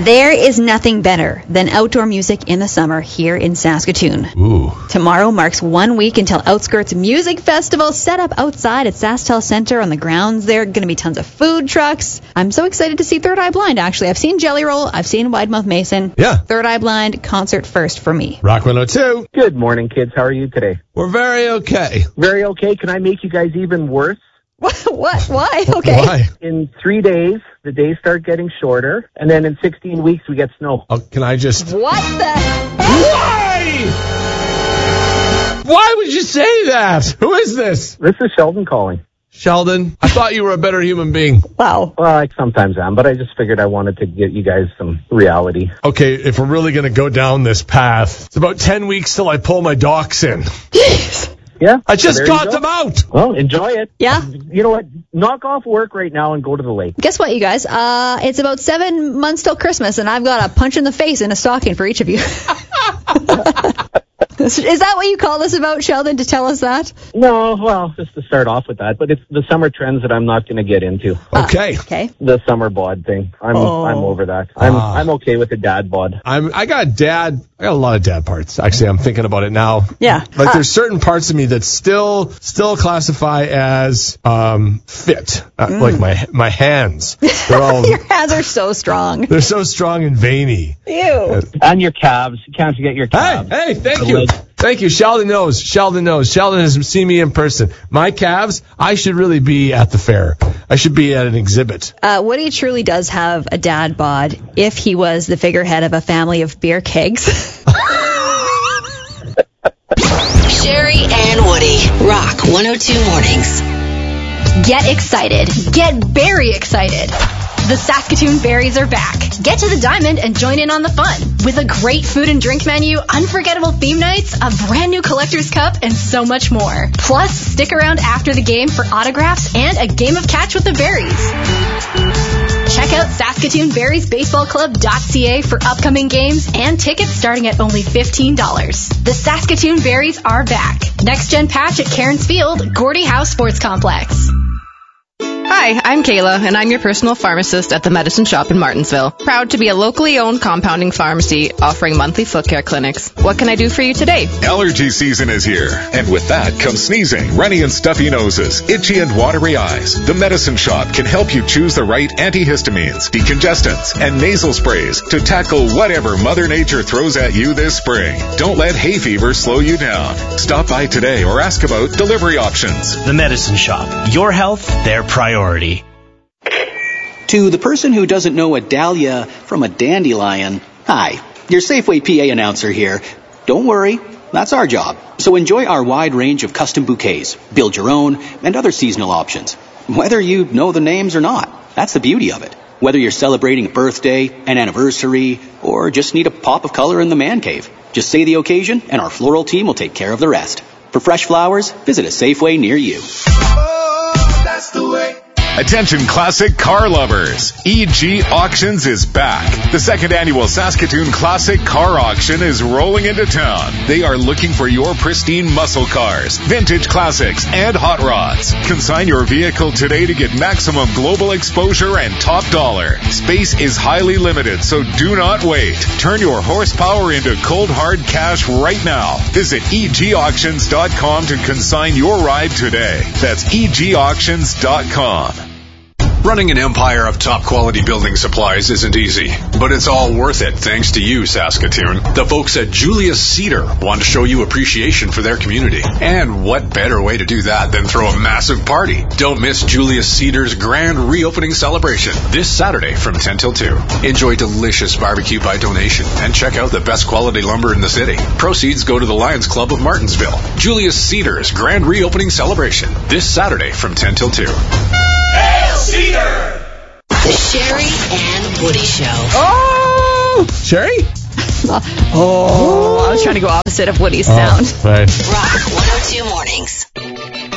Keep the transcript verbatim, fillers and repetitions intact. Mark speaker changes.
Speaker 1: There is nothing better than outdoor music in the summer here in Saskatoon.
Speaker 2: Ooh.
Speaker 1: Tomorrow marks one week until Outskirts Music Festival set up outside at SaskTel Centre on the grounds. There are going to be tons of food trucks. I'm so excited to see Third Eye Blind, actually. I've seen Jelly Roll. I've seen Wide Mouth Mason.
Speaker 2: Yeah.
Speaker 1: Third Eye Blind, concert first for me.
Speaker 2: Rock one oh two.
Speaker 3: Good morning, kids. How are you today?
Speaker 2: We're very okay.
Speaker 3: Very okay. Can I make you guys even worse?
Speaker 1: What? What? Why? Okay.
Speaker 2: Why?
Speaker 3: In three days, the days start getting shorter, and then in sixteen weeks, we get snow.
Speaker 2: Oh, can I just...
Speaker 1: What the heck?
Speaker 2: Why? Why would you say that? Who is this?
Speaker 3: This is Sheldon calling.
Speaker 2: Sheldon, I thought you were a better human being.
Speaker 1: Wow.
Speaker 3: Well, I sometimes am, but I just figured I wanted to get you guys some reality.
Speaker 2: Okay, if we're really going to go down this path, it's about ten weeks till I pull my docks in.
Speaker 1: Jeez.
Speaker 3: Yeah.
Speaker 2: I just
Speaker 3: so
Speaker 2: got them out.
Speaker 3: Well, enjoy it.
Speaker 1: Yeah.
Speaker 3: You know what? Knock off work right now and go to the lake.
Speaker 1: Guess what, you guys? Uh, it's about seven months till Christmas, and I've got a punch in the face in a stocking for each of you. Is that what you called us about, Sheldon, to tell us that?
Speaker 3: No, well, just to start off with that, but it's the summer trends that I'm not going to get into.
Speaker 2: Okay.
Speaker 1: Uh, okay.
Speaker 3: The summer bod thing. I'm
Speaker 1: Oh.
Speaker 3: I'm over that. I'm
Speaker 2: Ah.
Speaker 3: I'm okay with the dad bod.
Speaker 2: I'm, I got dad, I got a lot of dad parts. Actually, I'm thinking about it now.
Speaker 1: Yeah.
Speaker 2: Like
Speaker 1: Uh,
Speaker 2: there's certain parts of me that still, still classify as, um, fit. Uh,
Speaker 1: Mm.
Speaker 2: Like my, my hands. They're all,
Speaker 1: Your hands are so strong.
Speaker 2: they're so strong and veiny.
Speaker 1: Ew.
Speaker 3: And your calves. You can't forget your
Speaker 2: Hey,
Speaker 3: calves.
Speaker 2: hey, thank
Speaker 3: The
Speaker 2: you.
Speaker 3: leg.
Speaker 2: Thank you. Sheldon knows. Sheldon knows. Sheldon has seen me in person. My calves, I should really be at the fair. I should be at an exhibit.
Speaker 1: Uh, Woody truly does have a dad bod if he was the figurehead of a family of beer kegs.
Speaker 4: Sherry and Woody. Rock one oh two Mornings.
Speaker 5: Get excited. Get very excited. The Saskatoon Berries are back. Get to the Diamond and join in on the fun. With a great food and drink menu, unforgettable theme nights, a brand new collector's cup, and so much more. Plus, stick around after the game for autographs and a game of catch with the Berries. Check out Saskatoon Berries Baseball Club dot c a for upcoming games and tickets starting at only fifteen dollars. The Saskatoon Berries are back. Next Gen Patch at Cairns Field, Gordie Howe Sports Complex.
Speaker 6: Hi, I'm Kayla, and I'm your personal pharmacist at the Medicine Shop in Martinsville. Proud to be a locally owned compounding pharmacy offering monthly foot care clinics. What can I do for you today?
Speaker 7: Allergy season is here, and with that comes sneezing, runny and stuffy noses, itchy and watery eyes. The Medicine Shop can help you choose the right antihistamines, decongestants, and nasal sprays to tackle whatever Mother Nature throws at you this spring. Don't let hay fever slow you down. Stop by today or ask about delivery options.
Speaker 8: The Medicine Shop. Your health, their priority.
Speaker 9: To the person who doesn't know a dahlia from a dandelion, hi, your Safeway P A announcer here. Don't worry, that's our job. So enjoy our wide range of custom bouquets, build your own, and other seasonal options. Whether you know the names or not, that's the beauty of it. Whether you're celebrating a birthday, an anniversary, or just need a pop of color in the man cave, just say the occasion and our floral team will take care of the rest. For fresh flowers, visit a Safeway near you.
Speaker 7: Oh, that's the way. Attention classic car lovers. E G Auctions is back. The second annual Saskatoon Classic Car Auction is rolling into town. They are looking for your pristine muscle cars, vintage classics, and hot rods. Consign your vehicle today to get maximum global exposure and top dollar. Space is highly limited, so do not wait. Turn your horsepower into cold hard cash right now. Visit e g auctions dot com to consign your ride today. That's e g auctions dot com.
Speaker 10: Running an empire of top-quality building supplies isn't easy, but it's all worth it thanks to you, Saskatoon. The folks at Julius Cedar want to show you appreciation for their community. And what better way to do that than throw a massive party? Don't miss Julius Cedar's grand reopening celebration this Saturday from ten till two. Enjoy delicious barbecue by donation and check out the best quality lumber in the city. Proceeds go to the Lions Club of Martinsville. Julius Cedar's grand reopening celebration this Saturday from ten till two.
Speaker 4: Hail Cedar! The Sherry and Woody Show.
Speaker 2: Oh! Sherry?
Speaker 1: Oh, I was trying to go opposite of Woody's sound.
Speaker 2: Oh, right.
Speaker 4: Rock one oh two Mornings.